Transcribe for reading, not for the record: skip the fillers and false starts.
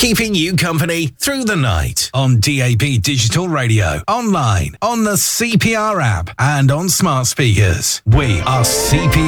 keeping you company through the night on DAB Digital Radio, online, on the CPR app, and on smart speakers. We are CPR.